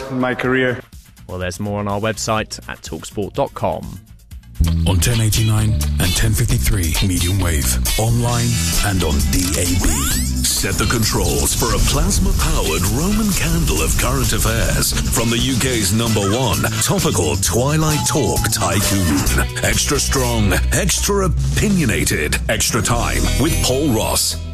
in my career. Well, there's more on our website at talksport.com. On 1089 and 1053 medium wave, online and on DAB. Set the controls for a plasma-powered Roman candle of current affairs from the UK's #1 topical Twilight Talk tycoon. Extra strong, extra opinionated, extra time with Paul Ross.